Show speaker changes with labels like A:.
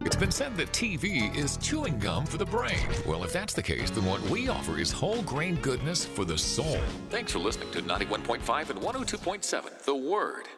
A: It's been said that TV is chewing gum for the brain. Well, if that's the case, then what we offer is whole grain goodness for the soul. Thanks for listening to 91.5 and 102.7 The Word.